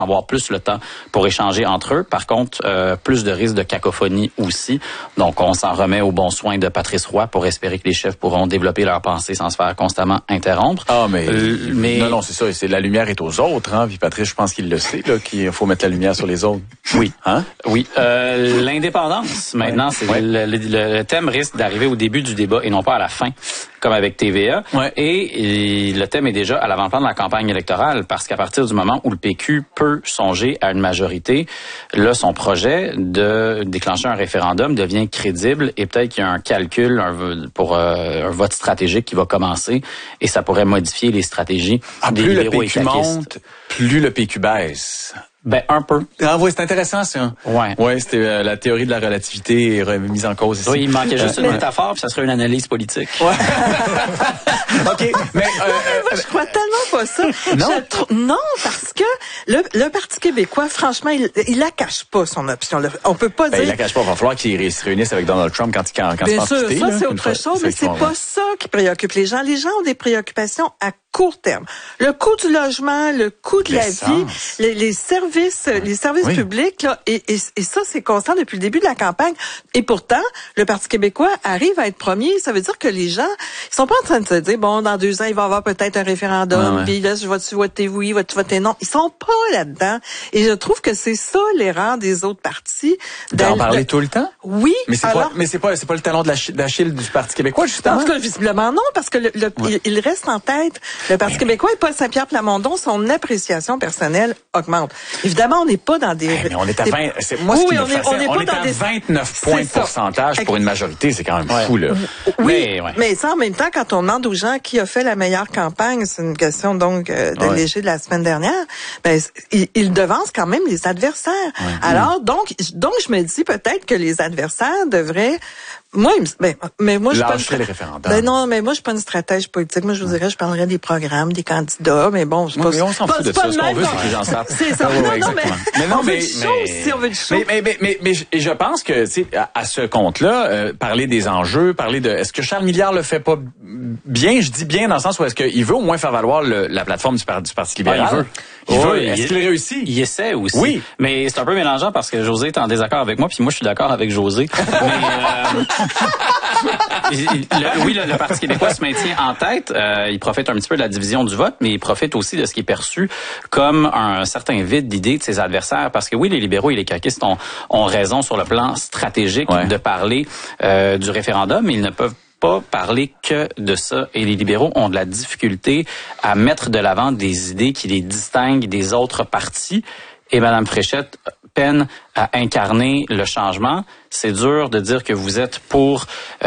avoir plus le temps pour échanger entre eux. Par contre, plus de risques de cacophonie aussi. Donc, on s'en remet au bon soin de Patrice Roy pour espérer que les chefs pourront développer leur pensée sans se faire constamment interrompre. Ah, mais non, c'est ça. C'est la lumière est aux autres, hein. Puis Patrice, je pense qu'il le sait, là, qu'il faut mettre la lumière sur les autres. Oui. Hein? Oui. L'indépendance, maintenant, c'est le thème risque d'arriver au début du débat et non pas à la fin, comme avec TVA. Ouais. Et le thème est déjà à l'avant-plan de la campagne électorale, parce qu'à partir du moment où le PQ peut songer à une majorité, là, son projet de déclencher un référendum devient crédible et peut-être qu'il y a un calcul pour un vote stratégique qui va commencer et ça pourrait modifier les stratégies des libéraux et caquistes. Plus le PQ monte, plus le PQ baisse. Ben, un peu. Ah oui, c'est intéressant, ça. Ouais. Ouais, c'était la théorie de la relativité est remise en cause ici. Oui, il manquait juste une métaphore, puis ça serait une analyse politique. Ouais. OK, mais moi, je crois tellement pas ça. Non. Non, parce que le Parti québécois, franchement, il la cache pas, son option. On peut pas dire... il la cache pas. Il va falloir qu'il se réunisse avec Donald Trump quand il Bien se passe sûr, ça, c'est autre chose, mais c'est pas ça qui préoccupe les gens. Les gens ont des préoccupations à court terme. Le coût du logement, le coût de la vie, les services publics, là, et ça, c'est constant depuis le début de la campagne. Et pourtant, le Parti québécois arrive à être premier. Ça veut dire que les gens, ils sont pas en train de se dire, bon, dans 2 ans, il va y avoir peut-être un référendum, puis là, vas-tu voter oui, vas-tu voter non. Ils sont pas là-dedans. Et je trouve que c'est ça, l'erreur des autres partis. D'en parler tout le temps? Oui. Mais c'est pas le talon d'Achille du Parti québécois, justement? Parce que visiblement non, parce que il reste en tête. Le Parti québécois et Paul Saint-Pierre Plamondon, son appréciation personnelle augmente. Évidemment, on n'est pas dans des... mais on est à 20... on est à 29 points de pourcentage pour une majorité. C'est quand même fou, là. Oui, mais ça, en même temps, quand on demande aux gens qui a fait la meilleure campagne, c'est une question, donc, de léger de la semaine dernière, ben, ils devancent quand même les adversaires. Alors, donc, je me dis peut-être que les adversaires devraient... Moi, mais moi, je lâcherais les référendums. Ben non, mais moi, je suis pas une stratège politique. Moi, je vous dirais, je parlerais des programmes, des candidats, mais bon, c'est pas... Mais on s'en fout de ça. Ce qu'on veut, c'est que les gens savent. C'est ça. On veut du show. Mais je pense que, tu sais, à ce compte-là, parler des enjeux, parler de... Est-ce que Charles Milliard le fait pas bien? Je dis bien dans le sens où est-ce qu'il veut au moins faire valoir la plateforme du Parti libéral? Il veut. Est-ce qu'il réussit? Il essaie aussi. Oui. Mais c'est un peu mélangeant parce que José est en désaccord avec moi, puis moi, je suis d'accord avec José. Le Parti québécois se maintient en tête. Il profite un petit peu de la division du vote, mais il profite aussi de ce qui est perçu comme un certain vide d'idées de ses adversaires. Parce que oui, les libéraux et les caquistes ont raison sur le plan stratégique de parler du référendum, mais ils ne peuvent pas parler que de ça. Et les libéraux ont de la difficulté à mettre de l'avant des idées qui les distinguent des autres partis. Et Mme Fréchette peine à incarner le changement. C'est dur de dire que vous êtes pour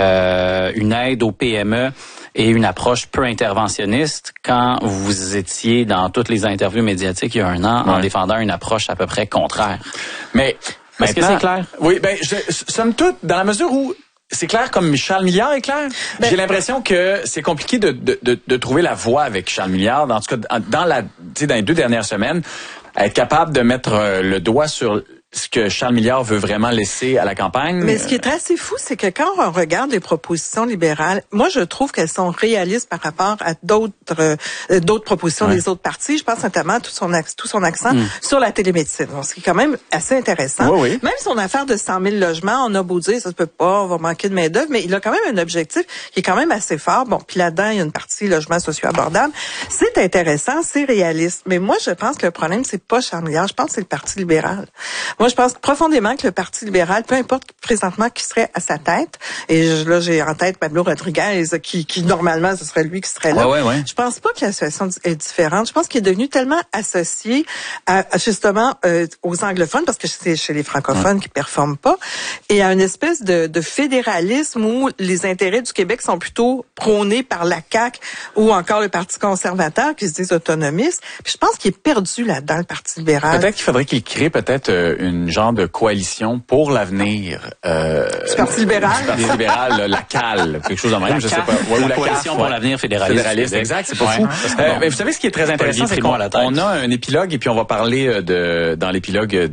une aide aux PME et une approche peu interventionniste quand vous étiez dans toutes les interviews médiatiques il y a 1 an en défendant une approche à peu près contraire. Mais est-ce que c'est clair? Oui, somme toute, dans la mesure où c'est clair comme Charles Milliard est clair. J'ai l'impression que c'est compliqué de trouver la voie avec Charles Milliard. En tout cas, dans les 2 dernières semaines, être capable de mettre le doigt sur ce que Charles Milliard veut vraiment laisser à la campagne. Mais ce qui est assez fou, c'est que quand on regarde les propositions libérales, moi, je trouve qu'elles sont réalistes par rapport à d'autres propositions des autres partis. Je pense notamment à tout son accent sur la télémédecine. Donc, ce qui est quand même assez intéressant. Oui. Même son affaire de 100 000 logements, on a beau dire, ça se peut pas, on va manquer de main-d'œuvre, mais il a quand même un objectif qui est quand même assez fort. Bon, puis là-dedans, il y a une partie logement socio-abordable. C'est intéressant, c'est réaliste. Mais moi, je pense que le problème, c'est pas Charles Milliard, je pense que c'est le Parti libéral. Moi, je pense profondément que le Parti libéral, peu importe présentement qui serait à sa tête, et là, j'ai en tête Pablo Rodriguez, qui normalement, ce serait lui qui serait là. Je pense pas que la situation est différente. Je pense qu'il est devenu tellement associé justement aux anglophones, parce que c'est chez les francophones qui performent pas, et à une espèce de fédéralisme où les intérêts du Québec sont plutôt prônés par la CAQ ou encore le Parti conservateur qui se disent autonomistes. Puis je pense qu'il est perdu là-dedans, le Parti libéral. Peut-être qu'il faudrait qu'il crée une genre de coalition pour l'avenir du Parti libéral. Du Parti libéral, la CAL, quelque chose de même, je sais pas. Ou la coalition pour l'avenir fédéraliste. Exact, c'est pas fou. Mais vous savez ce qui est très intéressant, c'est qu'on a un épilogue et puis on va parler dans l'épilogue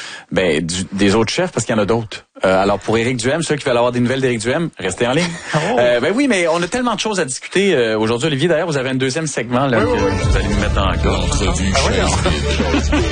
des autres chefs parce qu'il y en a d'autres. Alors pour Éric Duhem, ceux qui veulent avoir des nouvelles d'Éric Duhem, restez en ligne. Oui, mais on a tellement de choses à discuter aujourd'hui, Olivier. D'ailleurs, vous avez un deuxième segment là que vous allez nous mettre dans la gorge.